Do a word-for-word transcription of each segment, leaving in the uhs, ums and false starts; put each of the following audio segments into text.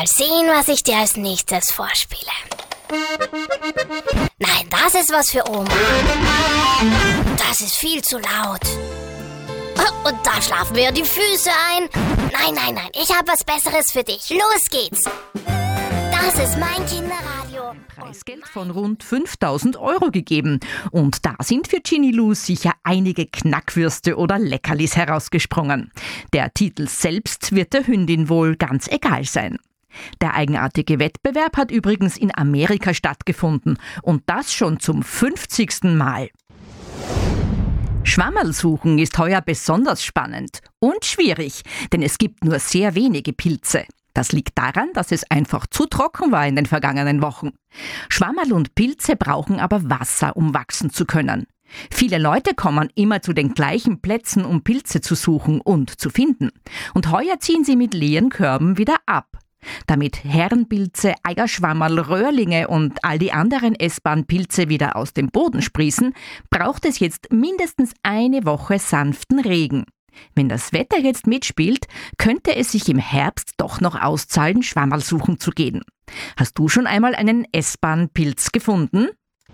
mal sehen, was ich dir als nächstes vorspiele. Nein, das ist was für Oma. Das ist viel zu laut. Und da schlafen mir die Füße ein. Nein, nein, nein, ich habe was Besseres für dich. Los geht's. Das ist mein Kinderradio. Preisgeld von rund fünftausend Euro gegeben. Und da sind für Ginny Lou sicher einige Knackwürste oder Leckerlis herausgesprungen. Der Titel selbst wird der Hündin wohl ganz egal sein. Der eigenartige Wettbewerb hat übrigens in Amerika stattgefunden. Und das schon zum fünfzigsten Mal. Schwammerl suchen ist heuer besonders spannend und schwierig, denn es gibt nur sehr wenige Pilze. Das liegt daran, dass es einfach zu trocken war in den vergangenen Wochen. Schwammerl und Pilze brauchen aber Wasser, um wachsen zu können. Viele Leute kommen immer zu den gleichen Plätzen, um Pilze zu suchen und zu finden. Und heuer ziehen sie mit leeren Körben wieder ab. Damit Herrenpilze, Eierschwammerl, Röhrlinge und all die anderen essbaren Pilze wieder aus dem Boden sprießen, braucht es jetzt mindestens eine Woche sanften Regen. Wenn das Wetter jetzt mitspielt, könnte es sich im Herbst doch noch auszahlen, Schwammerl suchen zu gehen. Hast du schon einmal einen essbaren Pilz gefunden?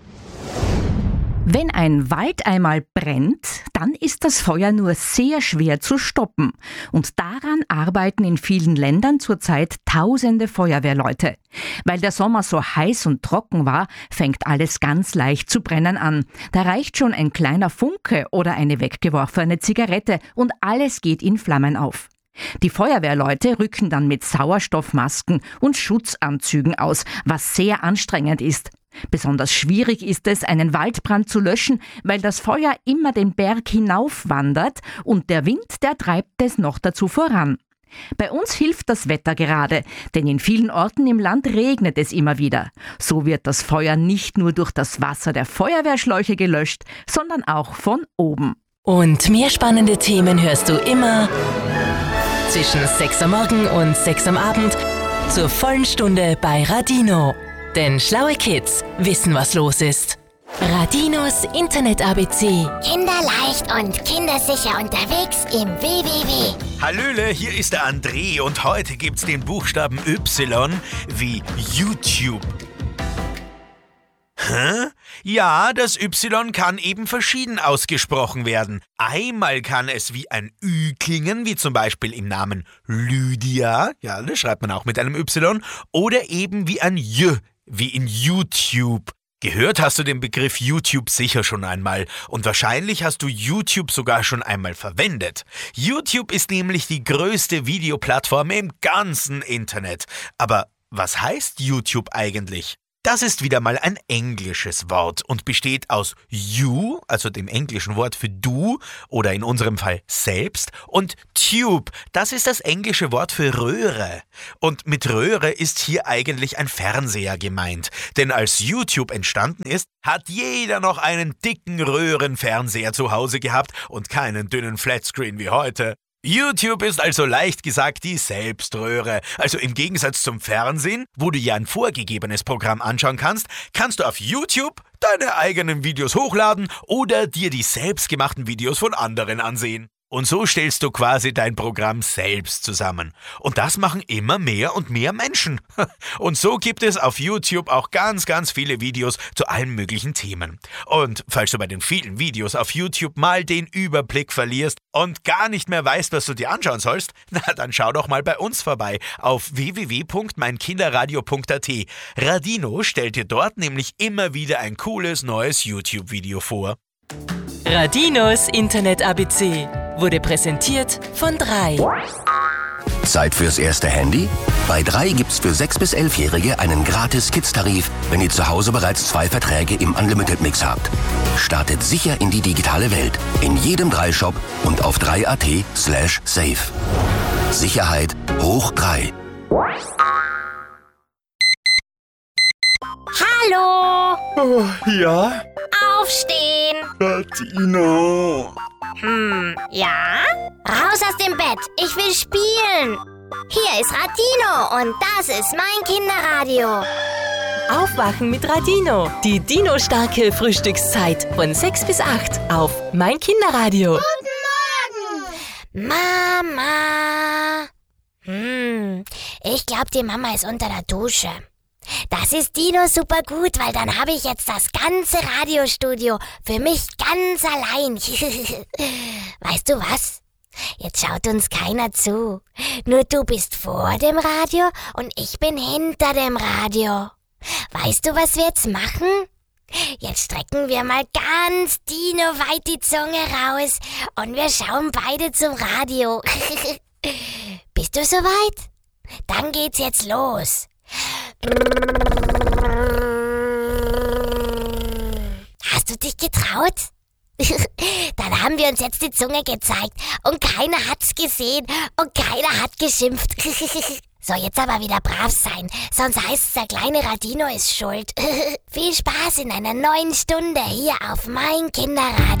Wenn ein Wald einmal brennt, dann ist das Feuer nur sehr schwer zu stoppen. Und daran arbeiten in vielen Ländern zurzeit tausende Feuerwehrleute. Weil der Sommer so heiß und trocken war, fängt alles ganz leicht zu brennen an. Da reicht schon ein kleiner Funke oder eine weggeworfene Zigarette und alles geht in Flammen auf. Die Feuerwehrleute rücken dann mit Sauerstoffmasken und Schutzanzügen aus, was sehr anstrengend ist. Besonders schwierig ist es, einen Waldbrand zu löschen, weil das Feuer immer den Berg hinauf wandert und der Wind, der treibt es noch dazu voran. Bei uns hilft das Wetter gerade, denn in vielen Orten im Land regnet es immer wieder. So wird das Feuer nicht nur durch das Wasser der Feuerwehrschläuche gelöscht, sondern auch von oben. Und mehr spannende Themen hörst du immer zwischen sechs am Morgen und sechs am Abend zur vollen Stunde bei Radino. Denn schlaue Kids wissen, was los ist. Radinos Internet-A B C. Kinderleicht und kindersicher unterwegs im W W W. Hallöle, hier ist der André und heute gibt's den Buchstaben Y wie YouTube. Hä? Ja, das Y kann eben verschieden ausgesprochen werden. Einmal kann es wie ein Ü klingen, wie zum Beispiel im Namen Lydia, ja, das schreibt man auch mit einem Y, oder eben wie ein J, wie in YouTube. Gehört hast du den Begriff YouTube sicher schon einmal und wahrscheinlich hast du YouTube sogar schon einmal verwendet. YouTube ist nämlich die größte Videoplattform im ganzen Internet. Aber was heißt YouTube eigentlich? Das ist wieder mal ein englisches Wort und besteht aus you, also dem englischen Wort für du oder in unserem Fall selbst, und tube, das ist das englische Wort für Röhre. Und mit Röhre ist hier eigentlich ein Fernseher gemeint, denn als YouTube entstanden ist, hat jeder noch einen dicken Röhrenfernseher zu Hause gehabt und keinen dünnen Flatscreen wie heute. YouTube ist also leicht gesagt die Selbströhre. Also im Gegensatz zum Fernsehen, wo du ja ein vorgegebenes Programm anschauen kannst, kannst du auf YouTube deine eigenen Videos hochladen oder dir die selbstgemachten Videos von anderen ansehen. Und so stellst du quasi dein Programm selbst zusammen. Und das machen immer mehr und mehr Menschen. Und so gibt es auf YouTube auch ganz, ganz viele Videos zu allen möglichen Themen. Und falls du bei den vielen Videos auf YouTube mal den Überblick verlierst und gar nicht mehr weißt, was du dir anschauen sollst, na dann schau doch mal bei uns vorbei auf w w w punkt mein kinderradio punkt a t. Radino stellt dir dort nämlich immer wieder ein cooles neues YouTube-Video vor. Radinos Internet-A B C wurde präsentiert von drei. Zeit fürs erste Handy? Bei drei gibt's für sechs- bis elfjährige einen gratis Kids-Tarif, wenn ihr zu Hause bereits zwei Verträge im Unlimited-Mix habt. Startet sicher in die digitale Welt. In jedem drei Shop und auf drei punkt a t slash safe. Sicherheit hoch drei. Hallo! Oh, ja? Aufstehen! Radino! Hm, ja? Raus aus dem Bett, ich will spielen! Hier ist Radino und das ist mein Kinderradio. Aufwachen mit Radino. Die Dino-starke Frühstückszeit von sechs bis acht auf Mein Kinderradio. Guten Morgen! Mama! Hm, Ich glaube, die Mama ist unter der Dusche. Das ist Dino super gut, weil dann habe ich jetzt das ganze Radiostudio für mich ganz allein. Weißt du was? Jetzt schaut uns keiner zu. Nur du bist vor dem Radio und ich bin hinter dem Radio. Weißt du, was wir jetzt machen? Jetzt strecken wir mal ganz Dino-weit die Zunge raus und wir schauen beide zum Radio. Bist du soweit? Dann geht's jetzt los. Hast du dich getraut? Dann haben wir uns jetzt die Zunge gezeigt und keiner hat's gesehen und keiner hat geschimpft. So, jetzt aber wieder brav sein, sonst heißt's, der kleine Radino ist schuld. Viel Spaß in einer neuen Stunde hier auf mein Kinderradio.